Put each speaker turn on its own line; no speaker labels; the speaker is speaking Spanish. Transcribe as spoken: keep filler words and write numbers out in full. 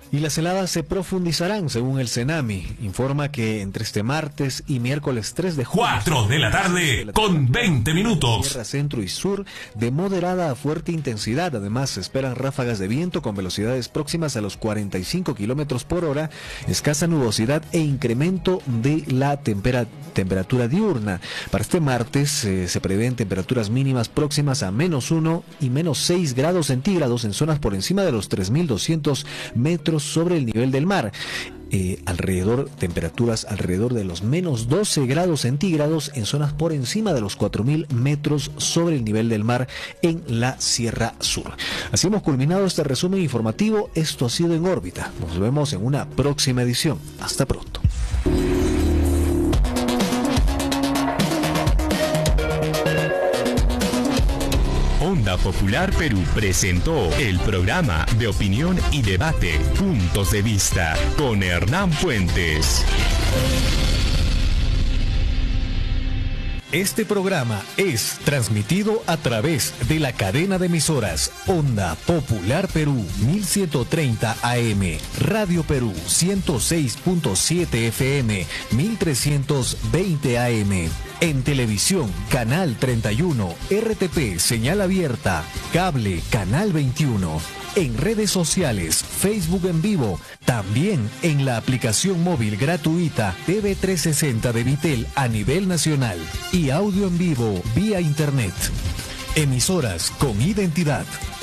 Y las heladas se profundizarán, según el Cenami. Informa que entre este martes y miércoles tres de julio...
cuatro de la tarde con veinte minutos.
Tierra centro y sur de moderada a fuerte intensidad. Además, se esperan ráfagas de viento con velocidades próximas a los cuarenta y cinco kilómetros por hora, escasa nubosidad e incremento de la tempera, temperatura diurna. Para este martes eh, se prevén temperaturas mínimas próximas a menos uno y menos seis grados centígrados en zonas por encima de los tres mil doscientos metros sobre el nivel del mar. Eh, alrededor, temperaturas alrededor de los menos doce grados centígrados en zonas por encima de los cuatro mil metros sobre el nivel del mar en la Sierra Sur. Así hemos culminado este resumen informativo. Esto ha sido En órbita. Nos vemos en una próxima edición. Hasta pronto.
Onda Popular Perú presentó el programa de opinión y debate Puntos de Vista con Hernán Fuentes. Este programa es transmitido a través de la cadena de emisoras Onda Popular Perú mil ciento treinta A M, Radio Perú ciento seis punto siete F M, mil trescientos veinte A M. En televisión, Canal treinta y uno, R T P, señal abierta, cable, Canal veintiuno. En redes sociales, Facebook en vivo, también en la aplicación móvil gratuita T V trescientos sesenta de Vitel a nivel nacional y audio en vivo vía internet. Emisoras con identidad.